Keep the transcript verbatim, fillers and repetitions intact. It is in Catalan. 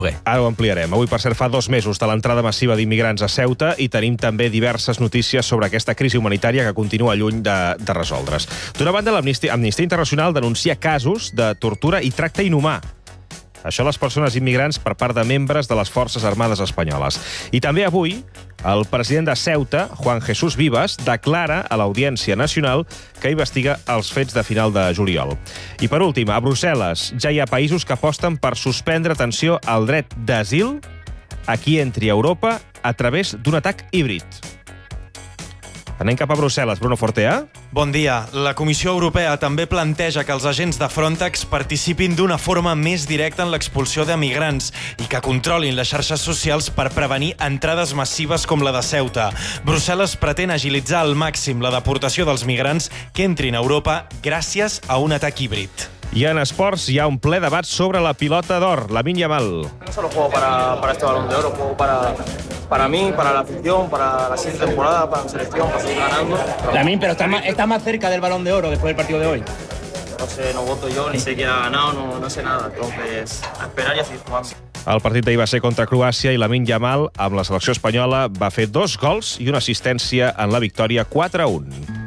Ara ho ampliarem. Avui, per cert, fa dos mesos de l'entrada massiva d'immigrants a Ceuta i tenim també diverses notícies sobre aquesta crisi humanitària que continua lluny de, de resoldre's. D'una banda, l'Amnistia Amnistia Internacional denuncia casos de tortura i tracte inhumà. Això les persones immigrants per part de membres de les Forces Armades espanyoles. I també avui, el president de Ceuta, Juan Jesús Vivas, declara a l'Audiència Nacional que investiga els fets de final de juliol. I per últim, a Brussel·les ja hi ha països que aposten per suspendre, atenció, el dret d'asil a qui entri a Europa a través d'un atac híbrid. Anem cap a Brussel·les. Bruno Fortea. Bon dia. La Comissió Europea també planteja que els agents de Frontex participin d'una forma més directa en l'expulsió de migrants i que controlin les xarxes socials per prevenir entrades massives com la de Ceuta. Brussel·les pretén agilitzar al màxim la deportació dels migrants que entrin a Europa gràcies a un atac híbrid. I en esports hi ha un ple debat sobre la pilota d'or, Lamine Yamal. No solo juego para, para este Balón de Oro, juego para, para mí, para la afición, para la siguiente temporada, para la selección, para seguir ganando. Lamine, pero está más, está más cerca del Balón de Oro después del partido de hoy. No sé, no voto yo, ni sé quién ha ganado, no, no sé nada. Entonces, a esperar y a seguir jugando. El partit d'ahir va ser contra Croàcia i Lamine Yamal, amb la selecció espanyola, va fer dos gols i una assistència en la victòria quatre a un.